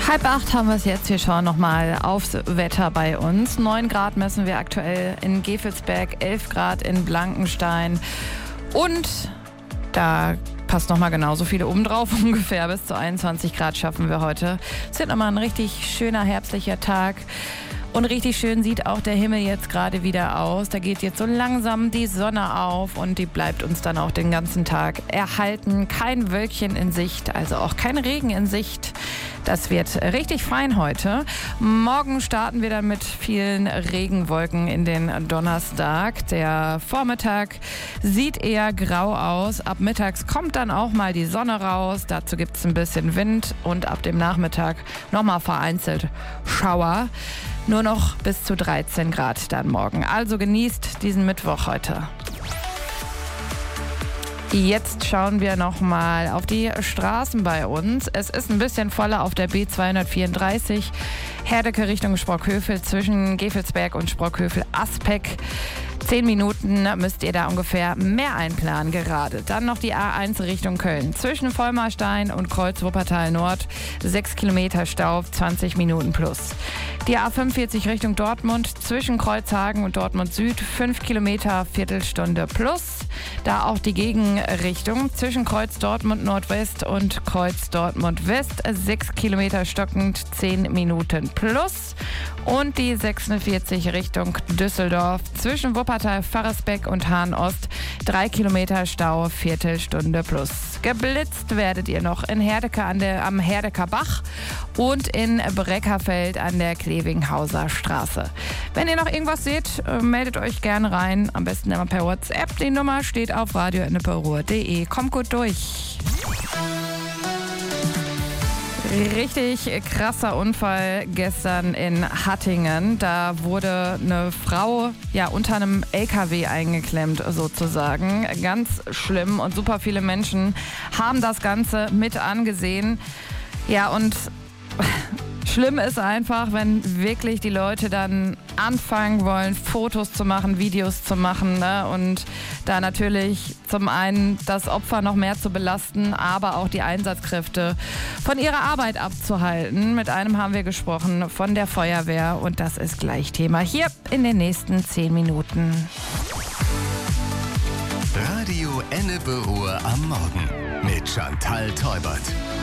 7:30 haben wir es jetzt. Wir schauen nochmal aufs Wetter bei uns. 9 Grad messen wir aktuell in Gevelsberg, 11 Grad in Blankenstein. Und da passt nochmal genauso viele oben drauf. Ungefähr bis zu 21 Grad schaffen wir heute. Es wird nochmal ein richtig schöner herbstlicher Tag. Und richtig schön sieht auch der Himmel jetzt gerade wieder aus. Da geht jetzt so langsam die Sonne auf und die bleibt uns dann auch den ganzen Tag erhalten. Kein Wölkchen in Sicht, also auch kein Regen in Sicht. Das wird richtig fein heute. Morgen starten wir dann mit vielen Regenwolken in den Donnerstag. Der Vormittag sieht eher grau aus. Ab mittags kommt dann auch mal die Sonne raus. Dazu gibt es ein bisschen Wind und ab dem Nachmittag nochmal vereinzelt Schauer. Nur noch bis zu 13 Grad dann morgen. Also genießt diesen Mittwoch heute. Jetzt schauen wir nochmal auf die Straßen bei uns. Es ist ein bisschen voller auf der B234 Herdecke Richtung Sprockhövel zwischen Gevelsberg und Sprockhövel-Aspeck. 10 Minuten müsst ihr da ungefähr mehr einplanen gerade. Dann noch die A1 Richtung Köln. Zwischen Vollmarstein und Kreuz Wuppertal Nord 6 Kilometer Stau, 20 Minuten plus. Die A45 Richtung Dortmund zwischen Kreuzhagen und Dortmund Süd 5 Kilometer, Viertelstunde plus. Da auch die Gegenrichtung zwischen Kreuz Dortmund Nordwest und Kreuz Dortmund West 6 Kilometer stockend, 10 Minuten plus. Und die 46 Richtung Düsseldorf zwischen Wuppertal, Pfarrersbeck und Hahn Ost 3 Kilometer Stau, Viertelstunde plus. Geblitzt werdet ihr noch in Herdecke am Herdecker Bach und in Breckerfeld an der Klevinghauser Straße. Wenn ihr noch irgendwas seht, meldet euch gerne rein. Am besten immer per WhatsApp. Die Nummer steht auf radio.enneperuhr.de. Kommt gut durch. Richtig krasser Unfall gestern in Hattingen. Da wurde eine Frau unter einem LKW eingeklemmt sozusagen. Ganz schlimm und super viele Menschen haben das Ganze mit angesehen. Ja, und schlimm ist einfach, wenn wirklich die Leute dann anfangen wollen, Fotos zu machen, Videos zu machen, ne? Und da natürlich zum einen das Opfer noch mehr zu belasten, aber auch die Einsatzkräfte von ihrer Arbeit abzuhalten. Mit einem haben wir gesprochen von der Feuerwehr und das ist gleich Thema hier in den nächsten 10 Minuten. Radio Enneperuhr am Morgen mit Chantal Teubert.